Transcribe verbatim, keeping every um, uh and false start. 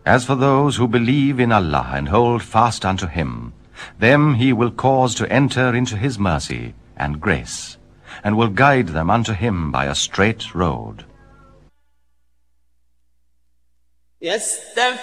As for those who believe in Allah and hold fast unto him, them he will cause to enter into his mercy and grace, and will guide them unto him by a straight road.